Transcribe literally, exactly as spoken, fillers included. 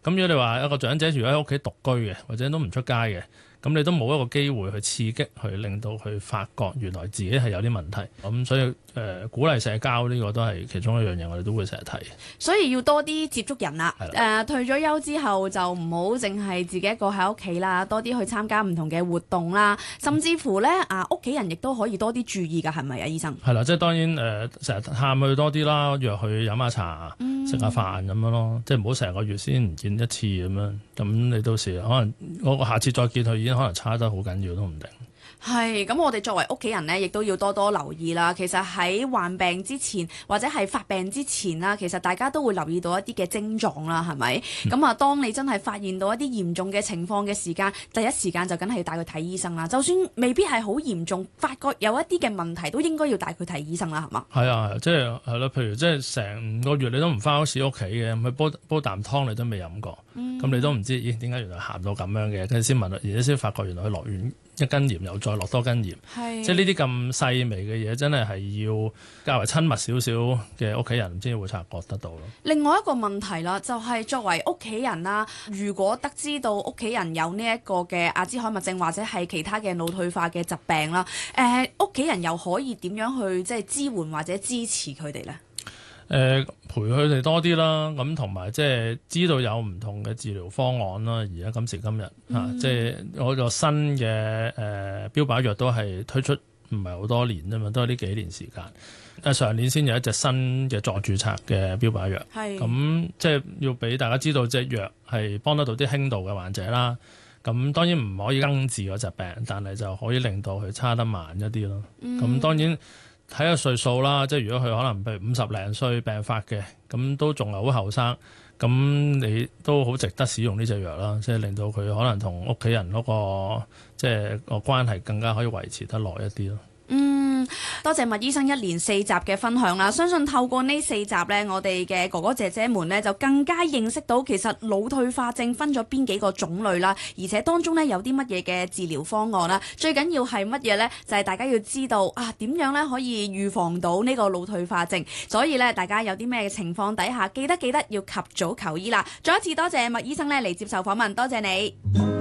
咁如果你話一個長者如果喺屋企獨居嘅，或者都唔出街嘅，咁你都冇一個機會去刺激，去令到佢發覺原來自己係有啲問題。咁所以誒、呃、鼓勵社交呢個都係其中一樣嘢，我哋都會成日提。 所以要多啲接觸人啦。誒、呃、退咗休之後就唔好淨係自己一個喺屋企啦，多啲去參加唔同嘅活動啦，甚至乎咧啊屋企人亦都可以多啲注意㗎，係咪啊，醫生？ 係啦，即係當然誒，成日探佢多啲啦，約佢飲下茶、食下飯咁樣咯，即係唔好成個月先唔見一次咁樣。咁你到時可能我下次再見佢已經可能差得好緊要都唔定。 係，咁我哋作為屋企人呢，亦都要多多留意啦。其實喺患病之前或者係發病之前啦，其實大家都會留意到一啲嘅症狀啦，係咪？咁啊、嗯，當你真係發現到一啲嚴重嘅情況嘅時間，第一時間就梗係要帶佢睇醫生啦。就算未必係好嚴重，發覺有一啲嘅問題，都應該要帶佢睇醫生啦，係嘛？係啊，即係係咯，譬如即係成個月你都唔翻屋企屋企嘅，咁煲煲啖湯你都未飲過，咁、嗯、你都唔知咦點解原來鹹到咁樣嘅，跟住先問，而家先發覺原來佢落完一斤鹽又再落多斤鹽，是即係呢啲咁細微嘅嘢，真係係要較為親密少少嘅屋企人先會察覺得到咯。 另外一個問題啦，就係、是、作為屋企人啦，如果得知到屋企人有呢一個嘅阿茲海默症或者係其他嘅腦退化嘅疾病啦，誒屋企人又可以點樣去即係支援或者支持佢哋呢？ 誒、呃、陪佢哋多啲啦，咁同埋即係知道有唔同嘅治療方案啦。而家今時今日嚇，即係、嗯啊就是、我個新嘅誒、呃、標靶藥都係推出唔係好多年啫嘛，都係呢幾年時間。誒上年先有一隻新嘅作註冊嘅標靶藥，咁即係要俾大家知道隻藥係幫得到啲輕度嘅患者啦。咁當然唔可以根治嗰疾病，但係就可以令到佢差得慢一啲咯。咁、嗯、當然。睇下歲數啦，即係如果佢可能譬如五十零歲病發嘅，咁都仲係好後生，咁你都好值得使用呢隻藥啦，即係令到佢可能同屋企人嗰個即係個關係更加可以維持得耐一啲咯。嗯， 多謝麥醫生一連四集嘅分享啦，相信透過呢四集呢，我哋嘅哥哥姐姐們呢，就更加認識到其實腦退化症分咗邊幾個種類啦，而且當中呢，有啲乜嘢嘅治療方案啦，最緊要係乜嘢呢？就係、是、大家要知道啊點樣呢可以預防到呢個腦退化症，所以呢，大家有啲咩情況底下記得記得要及早求醫啦。再一次多謝麥醫生呢嚟接受訪問，多謝你。